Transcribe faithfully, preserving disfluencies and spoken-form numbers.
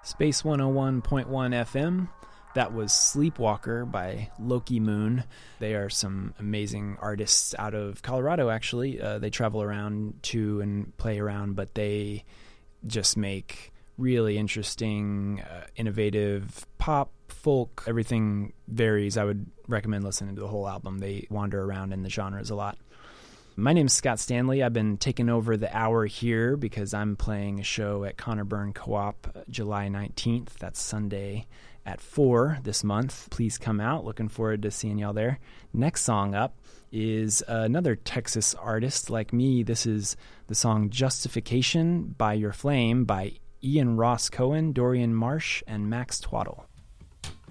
Space one oh one point one F M. That was Sleepwalker by Loki Moon. They are some amazing artists out of Colorado, actually. Uh, they travel around too and play around, but they just make really interesting, uh, innovative pop, folk. Everything varies. I would recommend listening to the whole album. They wander around in the genres a lot. My name's Scott Stanley. I've been taking over the hour here because I'm playing a show at Connor Byrne Co-op uh, July nineteenth. That's Sunday at four this month. Please come out. Looking forward to seeing y'all there. Next song up is another Texas artist like me. This is the song Justification by Your Flame by Ian Ross Cohen, Dorian Marsh, and Max Twaddle.